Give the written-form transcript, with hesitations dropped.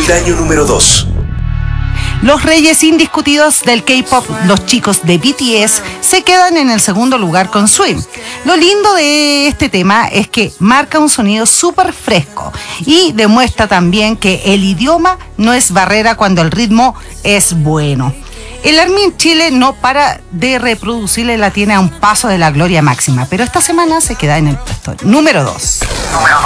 Peldaño número 2. Los reyes indiscutidos del K-pop, los chicos de BTS, se quedan en el segundo lugar con Swim. Lo lindo de este tema es que marca un sonido súper fresco y demuestra también que el idioma no es barrera cuando el ritmo es bueno. El ARMY en Chile no para de reproducirle, la tiene a un paso de la gloria máxima, pero esta semana se queda en el puesto número 2. Número 2.